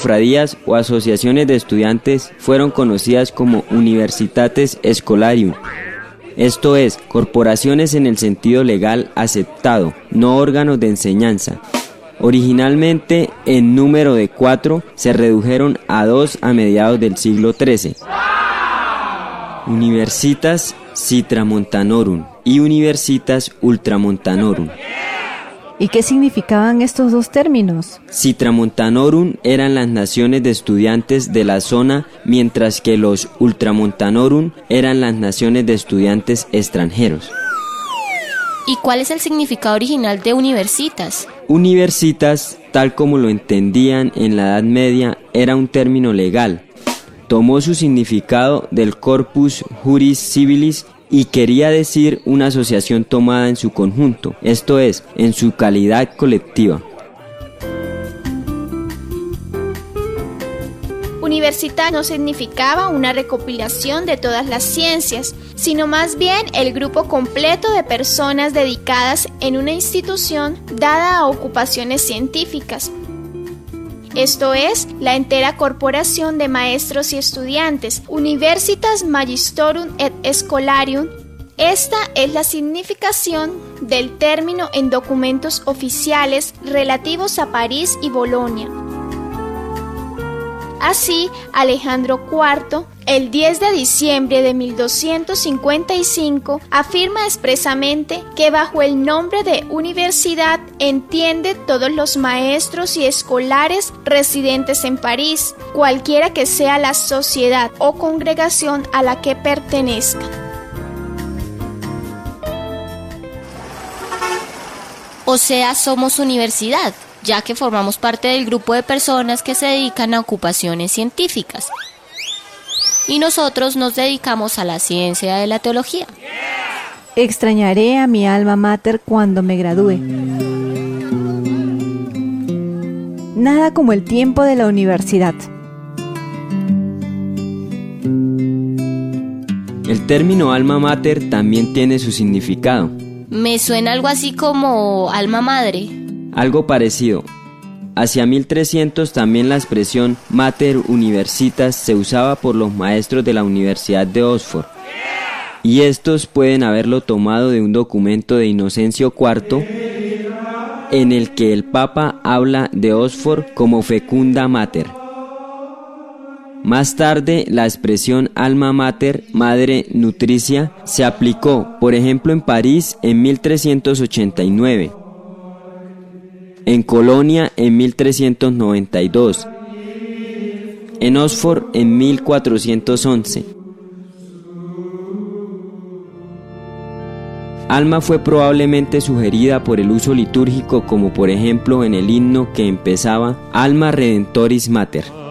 cofradías o asociaciones de estudiantes fueron conocidas como Universitates Scholarium. Esto es, corporaciones en el sentido legal aceptado, no órganos de enseñanza. Originalmente en número de 4, se redujeron a 2 a mediados del siglo XIII. Universitas Citramontanorum y Universitas Ultramontanorum. ¿Y qué significaban estos dos términos? Citramontanorum eran las naciones de estudiantes de la zona, mientras que los Ultramontanorum eran las naciones de estudiantes extranjeros. ¿Y cuál es el significado original de universitas? Universitas, tal como lo entendían en la Edad Media, era un término legal. Tomó su significado del Corpus Juris Civilis y quería decir una asociación tomada en su conjunto, esto es, en su calidad colectiva. Universidad no significaba una recopilación de todas las ciencias, sino más bien el grupo completo de personas dedicadas en una institución dada a ocupaciones científicas. Esto es, la entera corporación de maestros y estudiantes, Universitas Magistorum et Scholarium. Esta es la significación del término en documentos oficiales relativos a París y Bolonia. Así, Alejandro IV, el 10 de diciembre de 1255, afirma expresamente que bajo el nombre de universidad entiende todos los maestros y escolares residentes en París, cualquiera que sea la sociedad o congregación a la que pertenezcan. O sea, somos universidad, ya que formamos parte del grupo de personas que se dedican a ocupaciones científicas. Y nosotros nos dedicamos a la ciencia de la teología. Extrañaré a mi alma mater cuando me gradúe. Nada como el tiempo de la universidad. El término alma mater también tiene su significado. Me suena algo así como alma madre. Algo parecido. Hacia 1300 también la expresión Mater Universitas se usaba por los maestros de la Universidad de Oxford. Y estos pueden haberlo tomado de un documento de Inocencio IV en el que el Papa habla de Oxford como fecunda mater. Más tarde, la expresión alma mater, madre nutricia, se aplicó, por ejemplo, en París en 1389. En Colonia en 1392, en Oxford en 1411. Alma fue probablemente sugerida por el uso litúrgico, como por ejemplo en el himno que empezaba Alma Redentoris Mater.